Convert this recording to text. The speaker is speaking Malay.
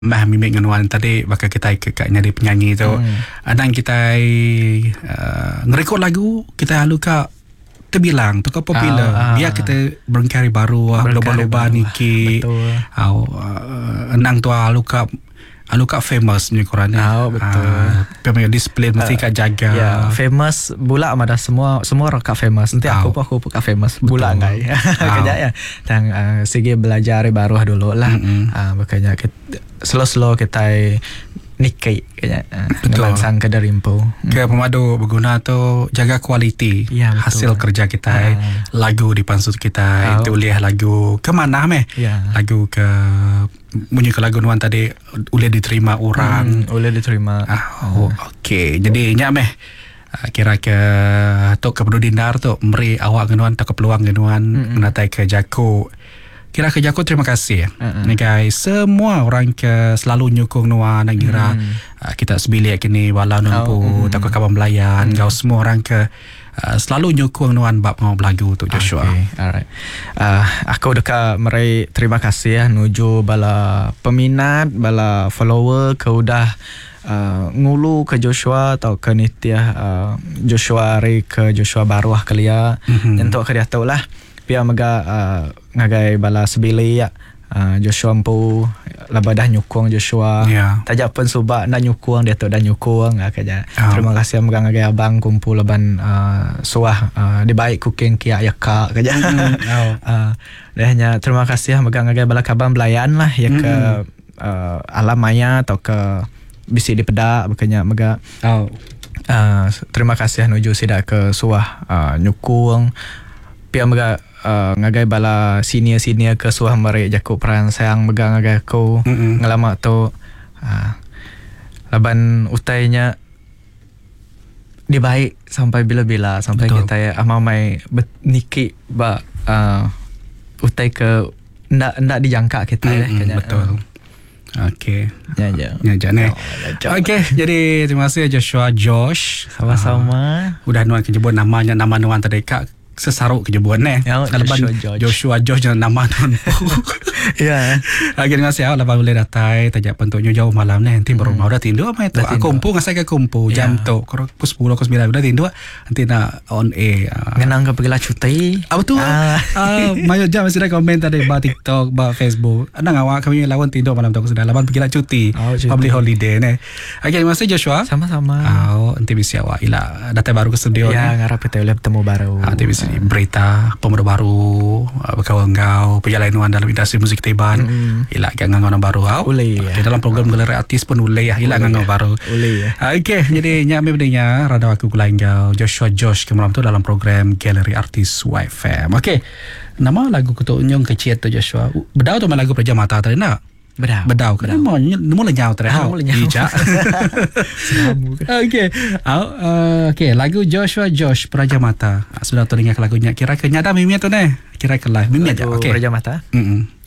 Mah mimik nganuan tadi bakal kita ikut-ikutnya di penyanyi tu. Adang kita ngerekod lagu kita lalu kak terbilang tu kau popular. Biar kita berengkari baru loba-loba niki. Betul. Enang tu lalu kak famous ni korang ni. Betul. Pemain display mesti kak jaga. Ya, famous bula ada semua orang kak famous. Nanti aku pun kak famous. Bula ngai. Kejap ya. Tang segi belajar baru dulu lah. Makanya slow kita nikai kayaknya. Betul. Sang kedar info. Ke pemadu berguna tu jaga kualiti hasil kerja kita. Lagu di pansut kita itu lihat lagu ke mana lagu ke bunyi ke lagu nuan tadi boleh diterima orang. Boleh diterima. Okey. Jadi nyak kira ke tok ke Dindar tu meri awak genuan tak ke peluang genuan menatai ke Jako. Kira ke Jako terima kasih ni guys semua orang ke selalu nyukung nuan nak kira kita sebilik kini walau nampu tak ke kawan belayan kau semua orang ke selalu nyukung nuan bab ngau lagu tu Joshua. Alright. Aku dekat meri terima kasih nuju bala peminat bala follower ke udah ngulu ke Joshua atau ke Nitya Joshua Ray ke Joshua Baruah kelia untuk ke dia tahu lah biar mega ngagai bala sebili ya Joshua empu laba dah nyukung Joshua tajak pun subak nak nyukung dia tu dah nyukung kaja. Terima kasih mega ngagai abang kumpul laban suah di baik cooking kia ya kak kaja. Dahnya terima kasih mega ngagai bala kabang belayan lah ya ke alam maya atau ke bisi di pedak makanya mega terima kasih nuju sidak ke suah nyukung pia mega ngagai bala senior ke suah merek jakuk peran sayang mega ngagai ko ngelama tu laban utainya dibaik sampai bila-bila sampai betul. Kita amamai niki ba utai ke ndak dijangka kita betul. Okey. Ya. Okey, jadi terima kasih Josh. Sama-sama. Udah nuan kejebon nama nuan tadi kak sesaruk kejebon Joshua Josh jangan nama nuan. Ya. Okey, terima kasih lepas boleh datai tajak pentuknya jauh malam ni nanti baru mau dah tindu apa itu. Aku kumpu ngasai ke kumpu jam tu pukul 10 ke 9 udah tindu nanti nak on air. Ngenang ke pergilah cuti. Betul. Mayo jam masih ada komen tadi ba TikTok, ba Facebook. Ada ngawak kami lawan tindu malam tu aku sudah lawan pergilah cuti. Public holiday ni. Okey, terima kasih Joshua. Sama-sama. Nanti bisa awak ila datai baru ke studio ya ngarap kita boleh bertemu baru. Nanti bisa berita pemuda baru berkawan kau perjalanan dalam industri musik Tiban. Ila ngangon baru boleh. Di dalam program Galeri Artis pun boleh ila ngangon baru. Boleh. Okey, jadi nyame bedanya rada aku kulain kau Joshua Josh ke malam tu dalam program Galeri Artis YFM. Okey. Nama lagu ketuk nyong kecil tu Joshua. Bedau tu lagu Praja Mata tadi nak? Bedau kan mau lenyau terhau ija. Okey lagu Joshua Josh Praja Mata sudah teringat lagunya kira ke nyada mimia tu ne kira ke live mimia aja okey Praja Mata